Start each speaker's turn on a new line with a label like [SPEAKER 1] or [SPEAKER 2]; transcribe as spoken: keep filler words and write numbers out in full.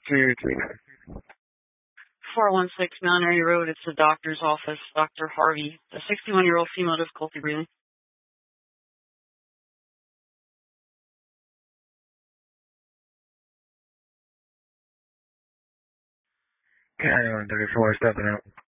[SPEAKER 1] two two.
[SPEAKER 2] four one six Mountaineer Road, it's the doctor's office, Doctor Harvey, the sixty-one-year-old female difficulty breathing.
[SPEAKER 1] County one thirty-four, stepping out.